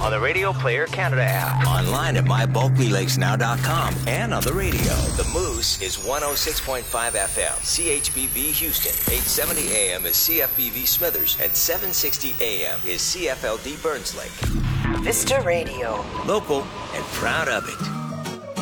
on the Radio Player Canada app. Online at mybulklylakesnow.com and on the radio. The Moose is 106.5 FM. CHBB Houston. 870 AM is CFBV Smithers. And 760 AM is CFLD Burns Lake. Vista Radio. Local and proud of it.